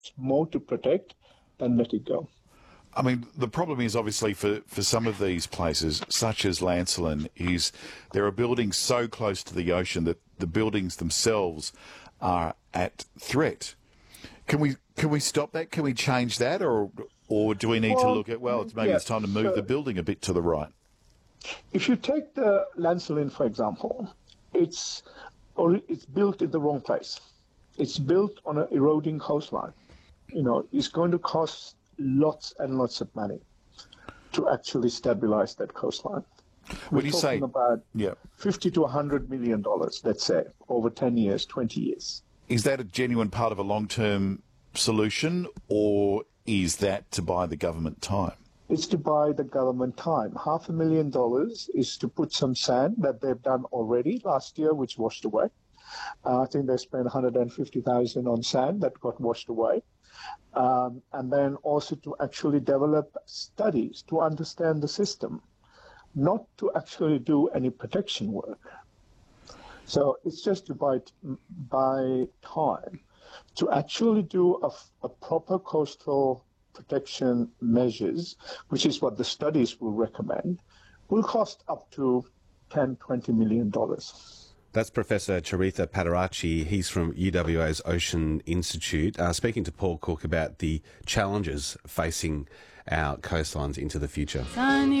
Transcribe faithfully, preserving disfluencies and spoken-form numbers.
more to protect than let it go. I mean, the problem is obviously for, for some of these places, such as Lancelin, is there are buildings so close to the ocean that the buildings themselves are at threat. Can we can we stop that? Can we change that, or or do we need well, to look at well, it's maybe yeah, it's time to move so the building a bit to the right? If you take the Lancelin, for example, it's or it's built in the wrong place. It's built on an eroding coastline. You know, it's going to cost lots and lots of money to actually stabilize that coastline. When We're you talking say about yeah. fifty to one hundred million dollars, let's say, over ten years, twenty years. Is that a genuine part of a long-term solution, or is that to buy the government time? It's to buy the government time. Half a million dollars is to put some sand that they've done already last year, which washed away. Uh, I think they spent one hundred fifty thousand dollars on sand that got washed away. Um, and then also to actually develop studies to understand the system, not to actually do any protection work. So it's just to buy, buy time to actually do a, a proper coastal protection measures, which is what the studies will recommend, will cost up to ten, twenty million dollars. That's Professor Charitha Pattiaratchi. He's from U W A's Ocean Institute, uh, speaking to Paul Cook about the challenges facing our coastlines into the future.